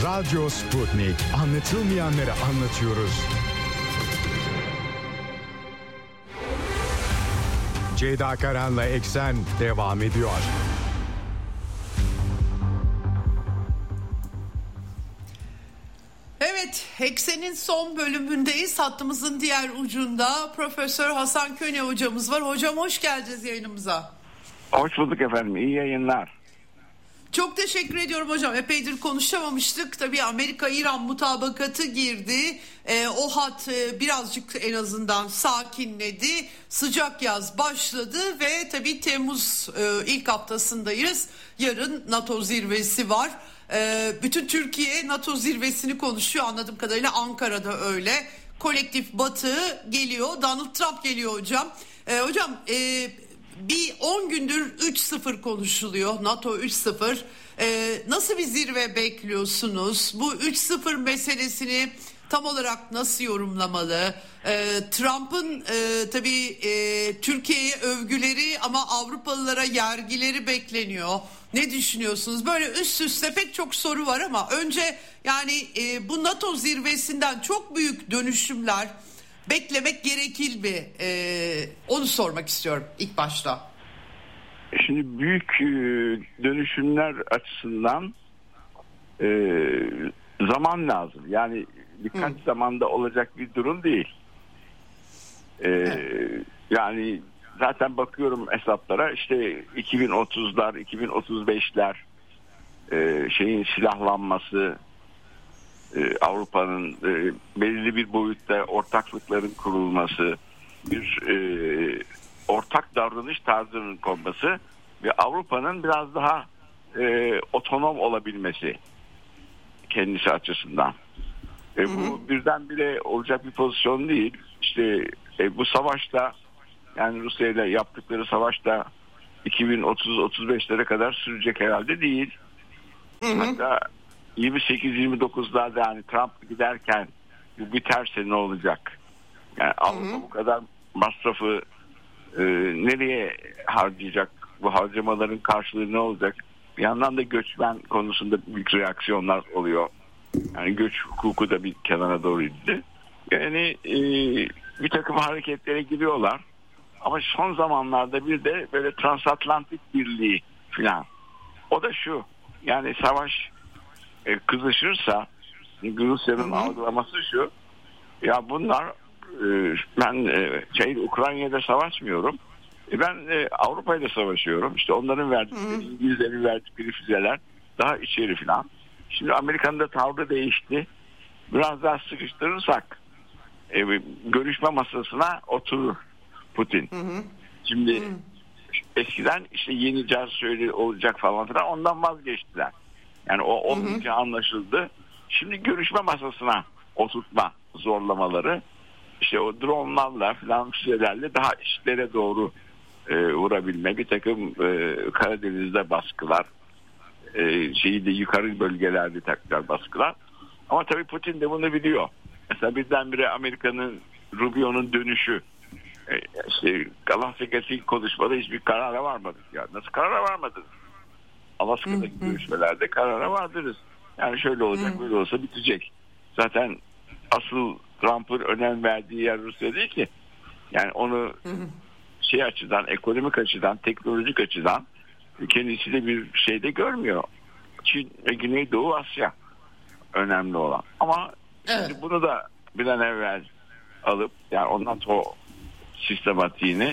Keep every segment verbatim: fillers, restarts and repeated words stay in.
Radyo Sputnik. Anlatılmayanları anlatıyoruz. Ceyda Karan'la Eksen devam ediyor. Evet, Eksen'in son bölümündeyiz. Hattımızın diğer ucunda Profesör Hasan Köne hocamız var. Hocam hoş geldiniz yayınımıza. Hoş bulduk efendim. İyi yayınlar. Çok teşekkür ediyorum hocam. Epeydir konuşamamıştık. Tabii Amerika-İran mutabakatı girdi. Ee, o hat e, birazcık en azından sakinledi. Sıcak yaz başladı ve tabii Temmuz e, ilk haftasındayız. Yarın NATO zirvesi var. E, bütün Türkiye NATO zirvesini konuşuyor anladığım kadarıyla. Ankara'da öyle. Kolektif Batı geliyor. Donald Trump geliyor hocam. E, hocam... E, Bir on gündür üç sıfır konuşuluyor. NATO üç sıfır. Ee, nasıl bir zirve bekliyorsunuz? Bu üç sıfır meselesini tam olarak nasıl yorumlamalı? Ee, Trump'ın e, tabii e, Türkiye'ye övgüleri ama Avrupalılara yergileri bekleniyor. Ne düşünüyorsunuz? Böyle üst üste pek çok soru var ama önce yani e, bu NATO zirvesinden çok büyük dönüşümler beklemek gerekir mi? Ee, onu sormak istiyorum ilk başta. Şimdi büyük dönüşümler açısından e, zaman lazım. Yani birkaç Hı. zamanda olacak bir durum değil. E, yani zaten bakıyorum hesaplara işte iki bin otuzlar, iki bin otuz beşler e, şeyin silahlanması, Avrupa'nın e, belirli bir boyutta ortaklıkların kurulması, bir e, ortak davranış tarzının konması ve Avrupa'nın biraz daha e, otonom olabilmesi kendisi açısından. E, bu hı hı. birdenbire olacak bir pozisyon değil. İşte e, bu savaşta yani Rusya ile yaptıkları savaşta iki bin otuz otuz beşlere kadar sürecek herhalde değil. Hı hı. Hatta yirmi sekiz yirmi dokuzlarda yani Trump giderken bu biterse ne olacak? Yani Avrupa bu kadar masrafı e, nereye harcayacak? Bu harcamaların karşılığı ne olacak? Bir yandan da göçmen konusunda büyük reaksiyonlar oluyor. Yani göç hukuku da bir kenara doğru gitti. Yani e, bir takım hareketlere giriyorlar. Ama son zamanlarda bir de böyle transatlantik birliği falan. O da şu. Yani savaş e, kızışırsa Rusya'nın algılaması şu. Ya bunlar e, ben e, şey Ukrayna'da savaşmıyorum. E, ben e, Avrupa'yla savaşıyorum. İşte onların verdikleri, İngilizlerin verdikleri füzeler daha içeri falan. Şimdi Amerika'nın da tavrı değişti. Biraz daha sıkıştırırsak e, görüşme masasına oturur Putin. Hı hı. Şimdi hı. eskiden işte yeneceğiz şöyle olacak falan filan ondan vazgeçtiler. Yani o olmayacağı anlaşıldı. Şimdi görüşme masasına oturtma zorlamaları işte o dronlarla falan füzelerle daha işlere doğru e, vurabilme bir takım e, Karadeniz'de baskılar e, şeyi de yukarı bölgelerde tekrar baskılar. Ama tabii Putin de bunu biliyor. Mesela birdenbire Amerika'nın Rubio'nun dönüşü e, işte Alaska'daki konuşmada hiçbir karara varmadık ya. Nasıl karara varmadınız? Alaska'daki görüşmelerde karara vardınız. Yani şöyle olacak, böyle olsa bitecek. Zaten asıl Trump'ın önem verdiği yer Rusya değil ki. Yani onu şey açıdan, ekonomik açıdan, teknolojik açıdan kendisi de bir şeyde görmüyor. Çin ve Güneydoğu Asya önemli olan. Ama evet. Şimdi bunu da bir an evvel alıp yani ondan sonra sistematiğini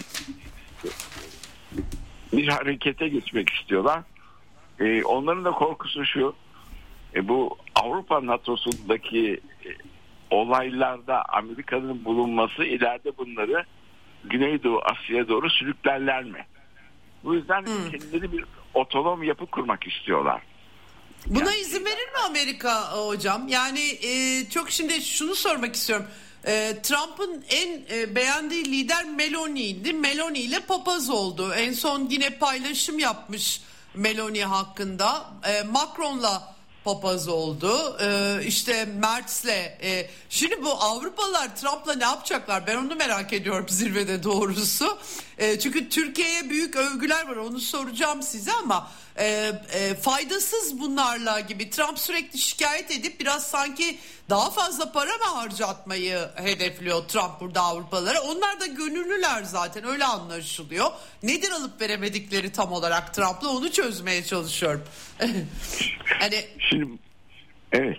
bir harekete geçmek istiyorlar. Ee, onların da korkusu şu. E, bu Avrupa NATO'sundaki e, olaylarda Amerika'nın bulunması ileride bunları Güneydoğu Asya'ya doğru sürüklerler mi? Bu yüzden hmm. kendileri bir otonom yapı kurmak istiyorlar. Buna yani, izin verir mi Amerika hocam? Yani e, çok şimdi şunu sormak istiyorum. E, Trump'ın en e, beğendiği lider Meloni'ydi. Meloni ile papaz oldu. En son yine paylaşım yapmış Meloni hakkında. E, Macron'la papaz oldu. E, işte Mertz'le. E, şimdi bu Avrupalılar Trump'la ne yapacaklar? Ben onu merak ediyorum zirvede doğrusu. E, çünkü Türkiye'ye büyük övgüler var. Onu soracağım size ama e, e, faydasız bunlarla gibi. Trump sürekli şikayet edip biraz sanki daha fazla para mı harcatmayı hedefliyor Trump burada Avrupalılara. Onlar da gönüllüler zaten, öyle anlaşılıyor. Nedir alıp veremedikleri tam olarak Trump'la, onu çözmeye çalışıyorum. Hani Şimdi evet.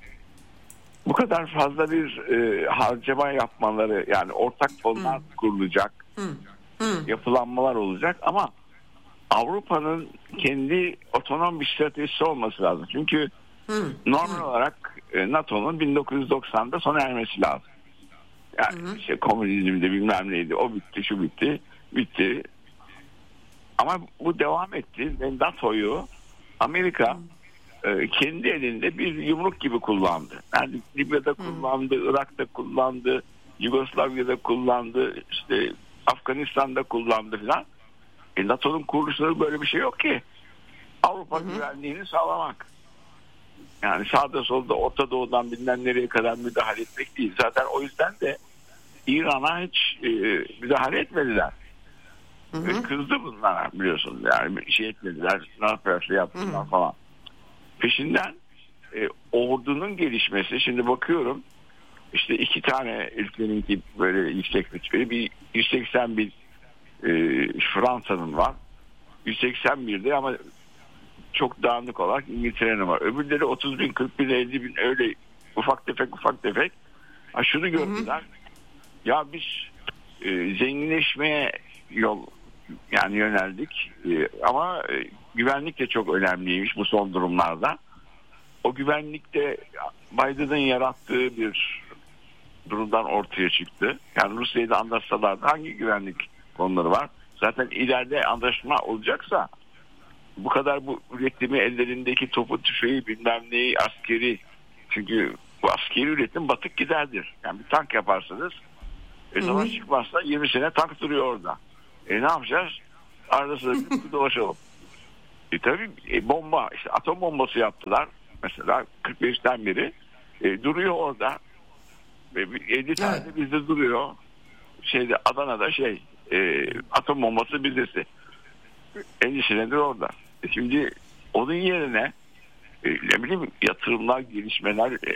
Bu kadar fazla bir e, harcama yapmaları, yani ortak fonlar hmm. kurulacak, hmm. Hmm. yapılanmalar olacak ama Avrupa'nın kendi otonom bir stratejisi olması lazım. Çünkü hmm. normal hmm. olarak e, NATO'nun bin dokuz yüz doksanda sona ermesi lazım. Yani hmm. işte komünizmde bilmem neydi, o bitti, şu bitti, bitti. Ama bu devam etti ve NATO'yu Amerika hmm. kendi elinde bir yumruk gibi kullandı. Yani Libya'da kullandı, hmm. Irak'ta kullandı, Yugoslavya'da kullandı, işte Afganistan'da kullandı filan. E, NATO'nun kuruluşları böyle bir şey yok ki. Avrupa hmm. güvenliğini sağlamak. Yani sağda solda Orta Doğu'dan bilmem nereye kadar müdahale etmek değil. Zaten o yüzden de İran'a hiç e, müdahale etmediler. Hmm. E, kızdı bunlara, biliyorsun. Yani şey etmediler, ne yaparsa yaptılar hmm. falan. Peşinden e, ordunun gelişmesi. Şimdi bakıyorum işte iki tane ülkeninki böyle yüksek rütbeli, bir yüz seksen bir e, Fransa'nın var, yüz seksen birde ama çok dağınık olarak İngiltere'nin var. Öbürleri otuz bin, kırk bin, elli bin, öyle ufak tefek ufak tefek. Ha, şunu gördüler. Hı hı. Ya biz e, zenginleşmeye yol yani yöneldik e, ama e, güvenlik de çok önemliymiş bu son durumlarda. O güvenlik de Biden'ın yarattığı bir durumdan ortaya çıktı. Yani Rusya'yı da anlaşsalardı hangi güvenlik konuları var? Zaten ileride anlaşma olacaksa bu kadar bu üretimi, ellerindeki topu, tüfeği, bilmem neyi, askeri, çünkü bu askeri üretim batık giderdir. Yani bir tank yaparsanız e, savaş çıkmazsa yirmi sene tank duruyor orada. E ne yapacağız? Arada sırada bir dolaşalım. E tabii e, bomba, işte atom bombası yaptılar. Mesela kırk beşten beri e, duruyor orada. E, elli tane de bizde duruyor. Şeyde Adana'da şey e, atom bombası bizdesi. elli senedir orada. E, şimdi onun yerine e, ne bileyim yatırımlar, gelişmeler, e,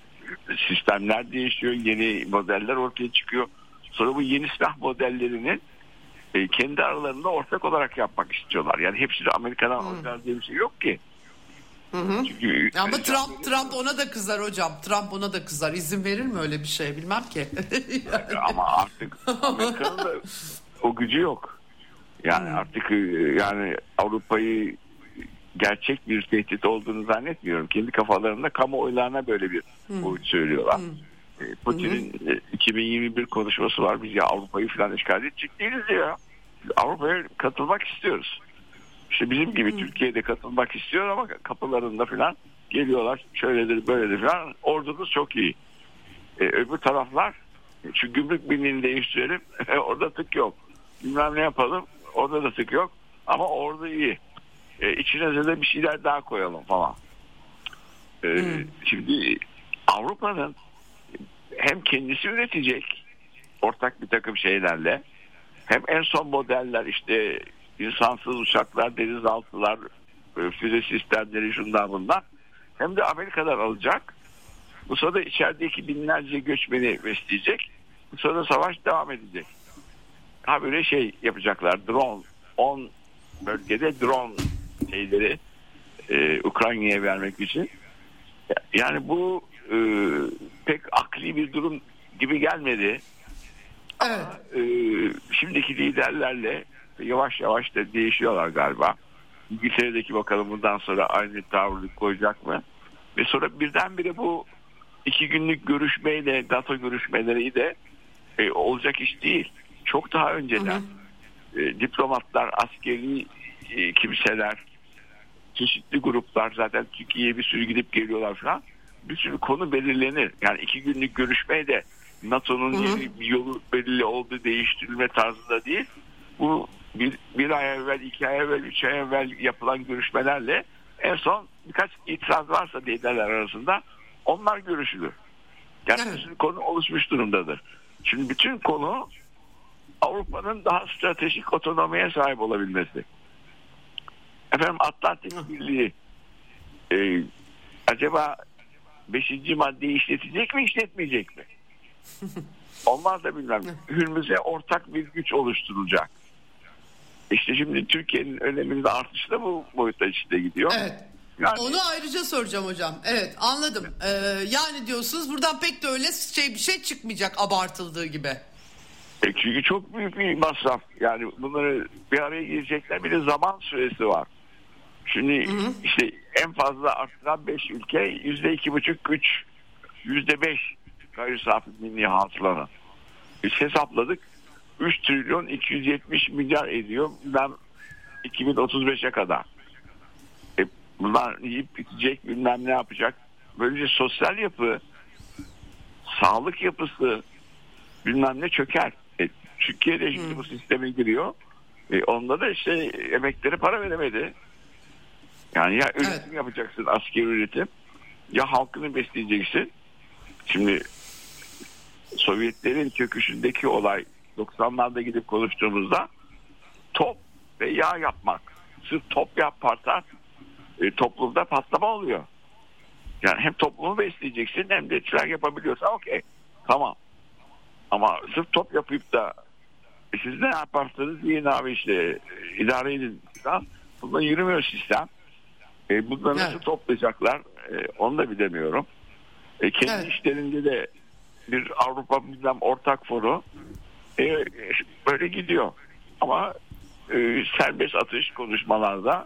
sistemler değişiyor. Yeni modeller ortaya çıkıyor. Sonra bu yeni silah modellerinin e, kendi aralarında ortak olarak yapmak istiyorlar. Yani hepsi de Amerika'dan alacağız diye bir şey yok ki. Hı hı. Çünkü, ama e, Trump Trump ona da kızar hocam. Trump ona da kızar. İzin verir mi öyle bir şey? Bilmem ki. Yani. Ama artık Amerika'nın da o gücü yok. Yani hmm. artık yani Avrupa'yı gerçek bir tehdit olduğunu zannetmiyorum. Kendi kafalarında kamuoylarına böyle bir hmm. boyut söylüyorlar. Hmm. Putin'in hmm. iki bin yirmi bir konuşması var. Biz ya Avrupa'yı falan işgal edecek değiliz ya. Avrupa'ya katılmak istiyoruz. İşte bizim gibi hmm. Türkiye'de katılmak istiyor ama kapılarında falan geliyorlar. Şöyledir böyledir falan. Ordumuz çok iyi. Ee, öbür taraflar şu gümrük birliğini değiştirelim. Orada tık yok. Bilmem ne yapalım. Orada da tık yok. Ama orada iyi. Ee, içine de bir şeyler daha koyalım falan. Ee, hmm. Şimdi Avrupa'nın hem kendisi üretecek ortak bir takım şeylerle, hem en son modeller işte insansız uçaklar, denizaltılar, füze sistemleri, şunlar bunlar, hem de Amerika'dan alacak. Bu sırada içerideki binlerce göçmeni besleyecek. Bu sırada savaş devam edecek. Ha böyle şey yapacaklar, drone, on bölgede drone şeyleri e, Ukrayna'ya vermek için. Yani bu e, pek akli bir durum gibi gelmedi. Evet. Ama e, şimdiki liderlerle yavaş yavaş da değişiyorlar galiba. İngiltere'deki bakalım bundan sonra aynı tavrı koyacak mı? Ve sonra birdenbire bu iki günlük görüşmeyle NATO görüşmeleri de e, olacak iş değil. Çok daha önceden hı hı. E, diplomatlar, askeri e, kimseler, çeşitli gruplar, zaten Türkiye'ye bir sürü gidip geliyorlar falan. Bir sürü konu belirlenir. Yani iki günlük görüşmeyle NATO'nun yeni bir yolu belirli oldu, değiştirilme tarzında değil. Bu bir, bir ay evvel, iki ay evvel, üç ay evvel yapılan görüşmelerle en son birkaç itiraz varsa liderler arasında onlar görüşülür. Yani evet. Konu oluşmuş durumdadır. Şimdi bütün konu Avrupa'nın daha stratejik otonomiye sahip olabilmesi. Efendim Atlantik Birliği e, acaba beşinci maddeyi işletecek mi işletmeyecek mi? Onlar da bilmem. Hürmüz'e ortak bir güç oluşturulacak. İşte şimdi Türkiye'nin öneminin artışı da bu boyutta içinde gidiyor. Evet. Yani, onu ayrıca soracağım hocam. Evet, anladım. Ee, yani diyorsunuz buradan pek de öyle şey bir şey çıkmayacak abartıldığı gibi. E çünkü çok büyük bir masraf. Yani bunları bir araya girecekler. Bir de zaman süresi var. Şimdi hı hı. işte en fazla arttıran beş ülke yüzde iki buçuk üç yüzde beş gayri safi milli hasılanın. Biz hesapladık. üç trilyon iki yüz yetmiş milyar ediyor. Ben iki bin otuz beşe kadar. E bunlar yiyip bitecek, bilmem ne yapacak. Böylece sosyal yapı, sağlık yapısı bilmem ne çöker. E, Türkiye'de şimdi hmm. bu sisteme giriyor. E, onda da işte emekleri para veremedi. Yani ya üretim evet. yapacaksın, askeri üretim, ya halkını besleyeceksin. Şimdi Sovyetlerin çöküşündeki olay doksanlarda gidip konuştuğumuzda top ve yağ yapmak. Sırf top yaparsan e, toplumda patlama oluyor. Yani hem toplumu besleyeceksin hem de tren yapabiliyorsan okey. Tamam. Ama sırf top yapıp da e, siz ne yaparsanız yiyin abi işte e, idare edin. Bundan yürümüyor sistem. E, bunları evet. nasıl toplayacaklar e, onu da bilemiyorum. E, kendi evet. işlerinde de bir Avrupa bilmem ortak fonu e, böyle gidiyor. Ama e, serbest atış konuşmalarda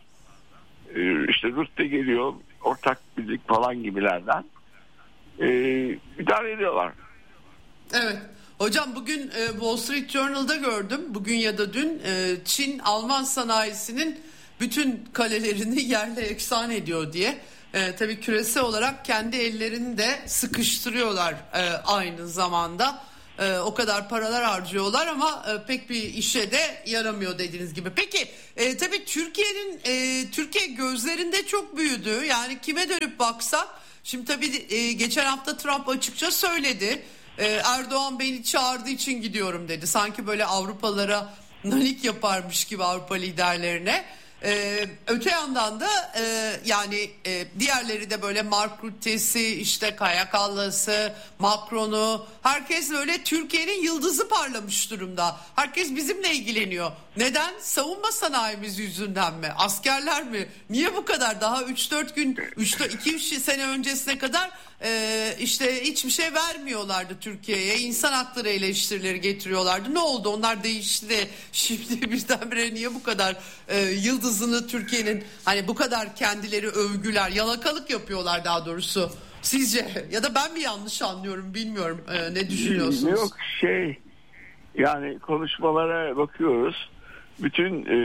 e, işte Rütte geliyor, ortak birlik falan gibilerden e, idare ediyorlar. Evet. Hocam bugün e, Wall Street Journal'da gördüm. Bugün ya da dün e, Çin Alman sanayisinin bütün kalelerini yerle eksan ediyor diye. E, tabii küresel olarak kendi ellerini de sıkıştırıyorlar e, aynı zamanda. E, o kadar paralar harcıyorlar ama e, pek bir işe de yaramıyor dediğiniz gibi. Peki e, tabii Türkiye'nin e, Türkiye gözlerinde çok büyüdü. Yani kime dönüp baksak, şimdi tabii e, geçen hafta Trump açıkça söyledi. E, Erdoğan beni çağırdığı için gidiyorum dedi. Sanki böyle Avrupalara nanik yaparmış gibi Avrupa liderlerine. Ee, öte yandan da e, yani e, diğerleri de böyle Mark Rutte'si, işte Kaja Kallas'ı, Macron'u, herkes böyle Türkiye'nin yıldızı parlamış durumda. Herkes bizimle ilgileniyor. Neden? Savunma sanayimiz yüzünden mi? Askerler mi? Niye bu kadar? Daha üç dört gün, iki üç sene öncesine kadar e, işte hiçbir şey vermiyorlardı Türkiye'ye. İnsan hakları eleştirileri getiriyorlardı. Ne oldu? Onlar değişti de şimdi birdenbire niye bu kadar e, yıldızını Türkiye'nin, hani bu kadar kendileri övgüler, yalakalık yapıyorlar daha doğrusu. Sizce? Ya da ben mi yanlış anlıyorum bilmiyorum. E, ne düşünüyorsunuz? Yok şey, yani konuşmalara bakıyoruz. Bütün e,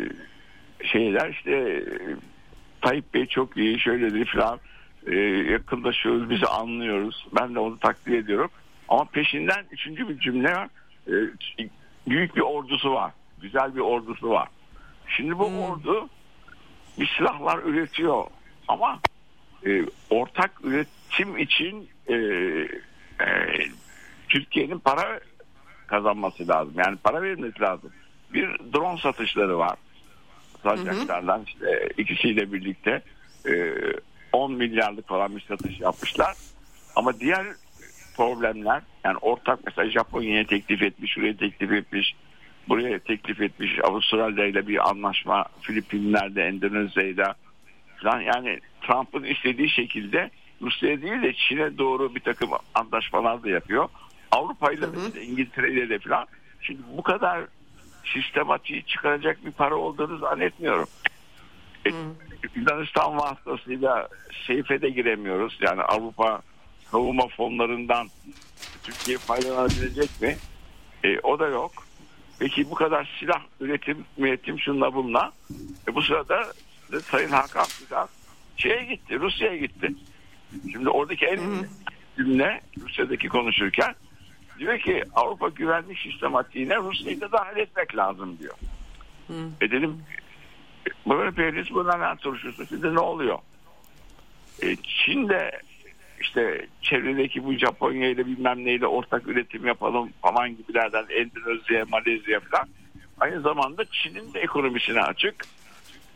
şeyler işte Tayyip Bey çok iyi, şöyledir falan, e, yakınlaşıyoruz, bizi anlıyoruz. Ben de onu takdir ediyorum. Ama peşinden üçüncü bir cümle var. E, büyük bir ordusu var. Güzel bir ordusu var. Şimdi bu hmm. ordu bir silahlar üretiyor. Ama e, ortak üretim için e, e, Türkiye'nin para kazanması lazım. Yani para verilmesi lazım. Bir drone satışları var. Sancaklardan işte ikisiyle birlikte e, on milyarlık falan bir satış yapmışlar. Ama diğer problemler, yani ortak, mesela Japonya'ya teklif etmiş, şuraya teklif etmiş, buraya teklif etmiş, Avustralya ile bir anlaşma, Filipinler'de, Endonezya'da falan. Yani Trump'ın istediği şekilde Rusya değil de Çin'e doğru bir takım anlaşmalar da yapıyor. Avrupa ile de, İngiltere ile de falan. Şimdi bu kadar sistematiği çıkaracak bir para olduğunu zannetmiyorum. E, Yunanistan vasıtasıyla seyfe de giremiyoruz. Yani Avrupa savunma fonlarından Türkiye faydalanabilecek mi? E, o da yok. Peki bu kadar silah üretim, üretim şunla bunla. E, bu sırada de Sayın Hakan Fidan şeye gitti, Rusya'ya gitti. Şimdi oradaki en cümle Rusya'daki konuşurken diyor ki Avrupa güvenlik sistematiğine Rusya'yı da dahil etmek lazım diyor. Hı. E dedim böyle periniz bundan ne turşusu, şimdi ne oluyor? E, Çin'de işte çevredeki bu Japonya ile bilmem neyle ortak üretim yapalım falan gibilerden, Endonezya, Malezya falan. Aynı zamanda Çin'in de ekonomisine açık.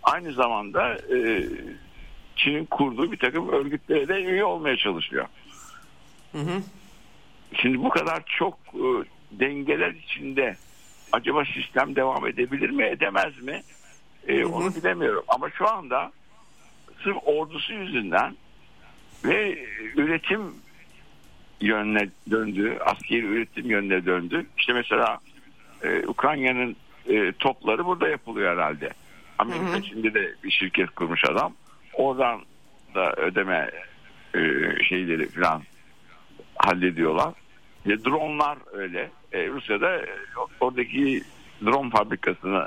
aynı zamanda e, Çin'in kurduğu bir takım örgütlere de üye olmaya çalışıyor. Hı hı. Şimdi bu kadar çok e, dengeler içinde acaba sistem devam edebilir mi, edemez mi? E, hı hı. Onu bilemiyorum. Ama şu anda sırf ordusu yüzünden ve üretim yönüne döndü, askeri üretim yönüne döndü. İşte mesela e, Ukrayna'nın e, topları burada yapılıyor herhalde. Amerika hı hı. Şimdi de bir şirket kurmuş adam. Oradan da ödeme e, şeyleri falan hallediyorlar. E, dronlar öyle. E, Rusya'da e, oradaki drone fabrikasını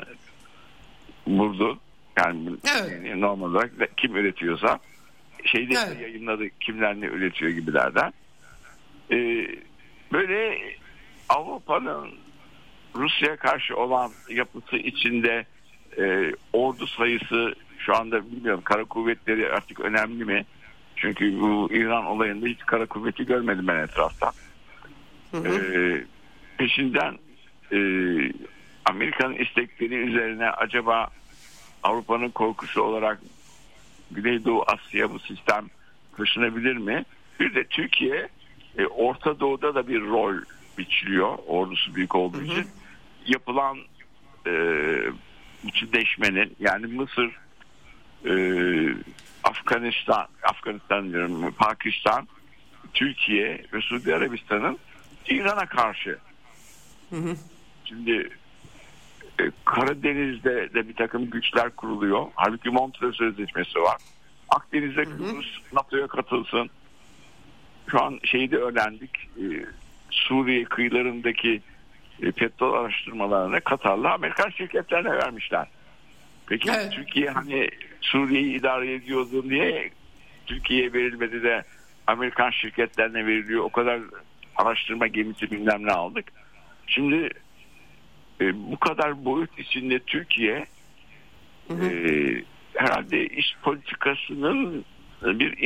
vurdu. Yani, evet. Yani normal olarak kim üretiyorsa şeyde evet. Yayınladı kimler ne üretiyor gibilerden. E, böyle Avrupa'nın Rusya'ya karşı olan yapısı içinde e, ordu sayısı şu anda bilmiyorum, kara kuvvetleri artık önemli mi? Çünkü bu İran olayında hiç kara kuvveti görmedim ben etrafta. Hı hı. E, peşinden e, Amerika'nın istekleri üzerine acaba Avrupa'nın korkusu olarak Güneydoğu Asya bu sistem taşınabilir mi? Bir de Türkiye e, Orta Doğu'da da bir rol biçiliyor. Ordusu büyük olduğu hı hı. için. Yapılan e, içinleşmenin, yani Mısır, e, Afganistan, Afganistan diyorum, Pakistan, Türkiye ve Suudi Arabistan'ın İran'a karşı. Hı hı. Şimdi e, Karadeniz'de de bir takım güçler kuruluyor. Halbuki Montreux Sözleşmesi var. Akdeniz'de Kıbrıs NATO'ya katılsın. Şu an şeyi de öğrendik. E, Suriye kıyılarındaki e, petrol araştırmalarını Katar'la Amerikan şirketlerine vermişler. Peki evet. Türkiye hani Suriye'yi idare ediyordu, niye Türkiye'ye verilmedi de Amerikan şirketlerine veriliyor? O kadar araştırma gemisi bilmem ne aldık. Şimdi e, bu kadar boyut içinde Türkiye hı hı. E, herhalde iş politikasının bir